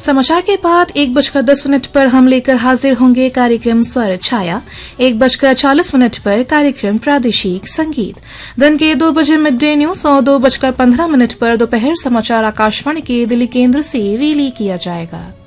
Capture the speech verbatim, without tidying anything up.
समाचार के बाद एक बजकर दस मिनट पर हम लेकर हाजिर होंगे कार्यक्रम स्वर छाया। एक बजकर चालीस मिनट पर कार्यक्रम प्रादेशिक संगीत। दिन के दो बजे मिड डे न्यूज और दो बजकर पंद्रह मिनट पर दोपहर समाचार आकाशवाणी के दिल्ली केंद्र से रिले किया जाएगा।